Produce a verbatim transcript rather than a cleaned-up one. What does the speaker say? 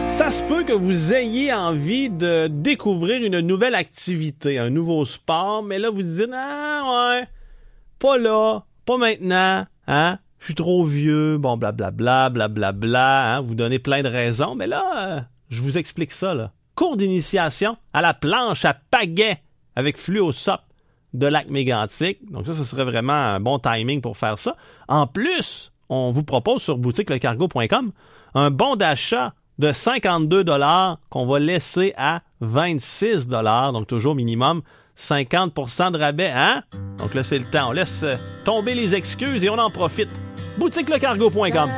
Ça se peut que vous ayez envie de découvrir une nouvelle activité, un nouveau sport, mais là, vous dites « Ah, ouais, pas là, pas maintenant, hein, je suis trop vieux, bon, blablabla, blablabla, hein, vous donnez plein de raisons, mais là, euh, je vous explique ça, là. Cours d'initiation à la planche à pagaie avec Fluosop de Lac-Mégantic. Donc ça, ce serait vraiment un bon timing pour faire ça. En plus, on vous propose sur boutique le cargo point com un bon d'achat de cinquante-deux dollars qu'on va laisser à vingt-six dollars, donc toujours minimum cinquante pour cent de rabais, hein? Donc là, c'est le temps. On laisse tomber les excuses et on en profite. boutique le cargo point com